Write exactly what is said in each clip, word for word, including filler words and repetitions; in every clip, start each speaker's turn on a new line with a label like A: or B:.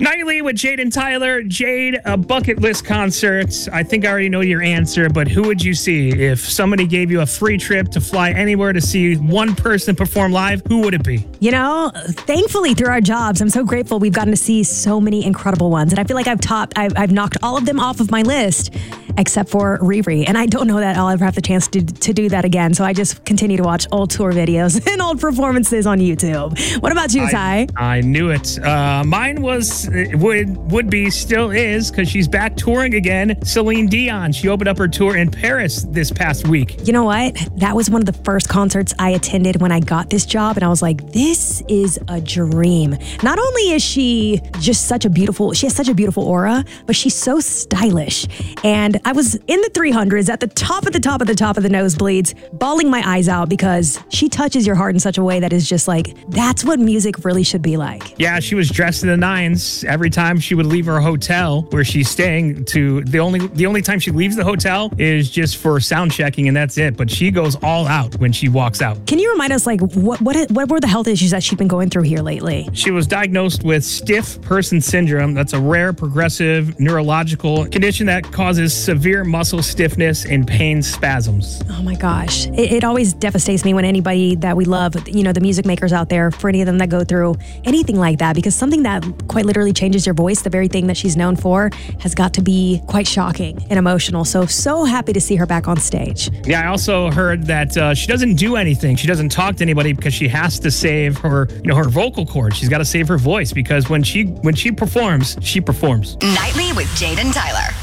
A: Nightly with Jade and Tyler. Jade, a bucket list concert. I think I already know your answer, but who would you see? If somebody gave you a free trip to fly anywhere to see one person perform live, who would it be?
B: You know, thankfully through our jobs, I'm so grateful we've gotten to see so many incredible ones. And I feel like I've topped, I've, I've knocked all of them off of my list, except for Riri. And I don't know that I'll ever have the chance to, to do that again. So I just continue to watch old tour videos and old performances on YouTube. What about you, Ty?
A: I, I knew it. Uh, mine was, would would be, still is, because she's back touring again. Celine Dion. She opened up her tour in Paris this past week.
B: You know what? That was one of the first concerts I attended when I got this job. And I was like, this is a dream. Not only is she just such a beautiful, she has such a beautiful aura, but she's so stylish. And I was in the three hundreds at the top of the top of the top of the nosebleeds, bawling my eyes out because she touches your heart in such a way that is just like, that's what music really should be like.
A: Yeah, she was dressed in the nines every time she would leave her hotel where she's staying. To the only the only time she leaves the hotel is just for sound checking, and that's it. But she goes all out when she walks out.
B: Can you remind us, like, what what what were the health issues that she's been going through here lately?
A: She was diagnosed with stiff person syndrome. That's a rare progressive neurological condition that causes severe muscle stiffness and pain spasms.
B: Oh my gosh. It, it always devastates me when anybody that we love, you know, the music makers out there, for any of them that go through anything like that, because something that quite literally changes your voice, the very thing that she's known for, has got to be quite shocking and emotional. So, so happy to see her back on stage.
A: Yeah, I also heard that uh, she doesn't do anything. She doesn't talk to anybody because she has to save her, you know, her vocal cords. She's got to save her voice because when she when she performs, she performs.
C: Nightly with Jade and Tyler.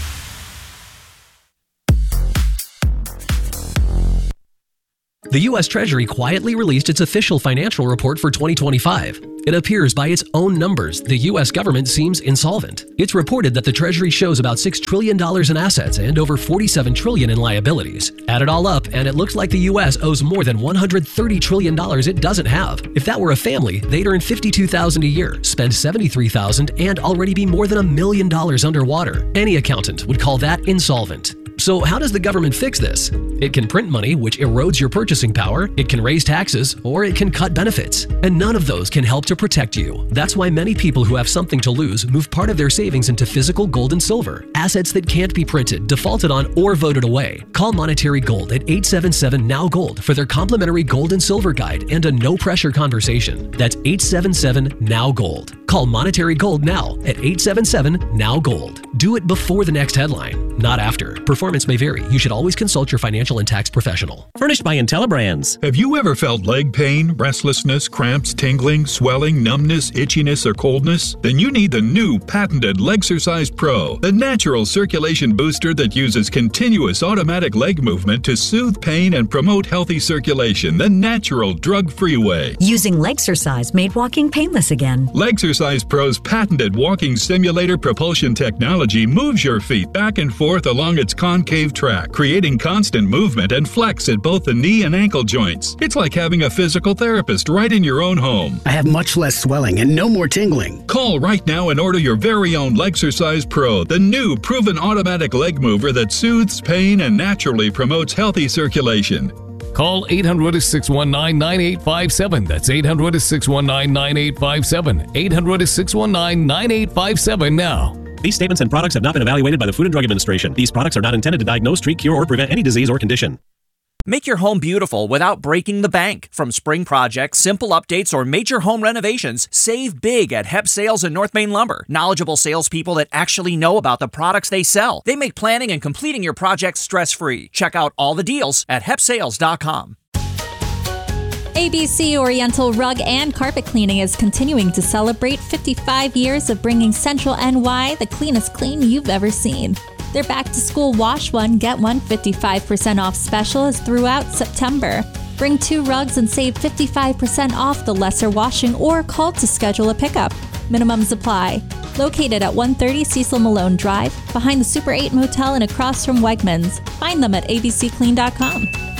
D: The U S Treasury quietly released its official financial report for twenty twenty-five. It appears by its own numbers, the U S government seems insolvent. It's reported that the Treasury shows about six trillion dollars in assets and over forty-seven trillion dollars in liabilities. Add it all up, and it looks like the U S owes more than one hundred thirty trillion dollars it doesn't have. If that were a family, they'd earn fifty-two thousand dollars a year, spend seventy-three thousand dollars, and already be more than a million dollars underwater. Any accountant would call that insolvent. So how does the government fix this? It can print money, which erodes your purchasing power, it can raise taxes, or it can cut benefits. And none of those can help to protect you. That's why many people who have something to lose move part of their savings into physical gold and silver, assets that can't be printed, defaulted on, or voted away. Call Monetary Gold at eight seven seven N O W Gold for their complimentary gold and silver guide and a no-pressure conversation. That's eight seven seven N O W Gold. Call Monetary Gold now at eight seven seven N O W Gold. Do it before the next headline, not after. Performance may vary. You should always consult your financial and tax professional.
E: Furnished by IntelliBrands.
F: Have you ever felt leg pain, restlessness, cramps, tingling, swelling, numbness, itchiness, or coldness? Then you need the new patented Legsercise Pro, the natural circulation booster that uses continuous automatic leg movement to soothe pain and promote healthy circulation the natural, drug-free way.
G: Using Legsercise made walking painless again.
F: Legsercise Pro's patented walking simulator propulsion technology moves your feet back and forth along its concave track, creating constant movement and flex at both the knee and ankle joints. It's like having a physical therapist right in your own home.
H: I have much less swelling and no more tingling.
F: Call right now and order your very own Legsercise Pro, the new proven automatic leg mover that soothes pain and naturally promotes healthy circulation.
I: Call eight hundred, six one nine, nine eight five seven. That's eight hundred, six one nine, nine eight five seven. eight hundred, six one nine, nine eight five seven now.
E: These statements and products have not been evaluated by the Food and Drug Administration. These products are not intended to diagnose, treat, cure, or prevent any disease or condition.
J: Make your home beautiful without breaking the bank. From spring projects, simple updates, or major home renovations, save big at Hep Sales and North Main Lumber. Knowledgeable salespeople that actually know about the products they sell. They make planning and completing your projects stress-free. Check out all the deals at hep sales dot com.
K: A B C Oriental Rug and Carpet Cleaning is continuing to celebrate fifty-five years of bringing Central N Y the cleanest clean you've ever seen. Their back-to-school Wash One, Get One fifty-five percent off special is throughout September. Bring two rugs and save fifty-five percent off the lesser washing or call to schedule a pickup. Minimums apply. Located at one thirty Cecil Malone Drive, behind the Super eight Motel and across from Wegmans. Find them at a b c clean dot com.